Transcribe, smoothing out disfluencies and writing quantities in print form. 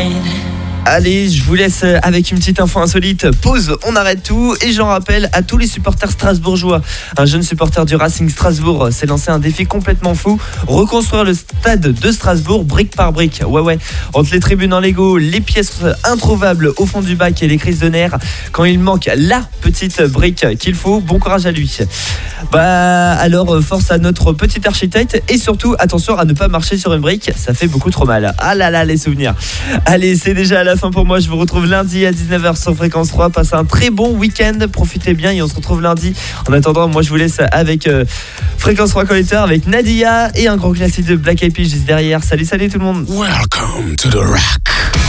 Allez, je vous laisse avec une petite info insolite. Pause, on arrête tout. Et j'en rappelle à tous les supporters strasbourgeois. Un jeune supporter du Racing Strasbourg s'est lancé un défi complètement fou. Reconstruire le stade de Strasbourg brique par brique. Ouais. Entre les tribunes en Lego, les pièces introuvables au fond du bac et les crises de nerfs. Quand il manque la petite brique qu'il faut, bon courage à lui. Alors force à notre petit architecte. Et surtout, attention à ne pas marcher sur une brique. Ça fait beaucoup trop mal. Ah là là, les souvenirs. Allez, c'est déjà la fin pour moi. Je vous retrouve lundi à 19h sur Fréquence 3. Passez un très bon week-end. Profitez bien et on se retrouve lundi. En attendant, moi je vous laisse avec Fréquence 3 Collector avec Nadia et un gros classique de Black Eyed Peas juste derrière. Salut tout le monde. Welcome to the rock.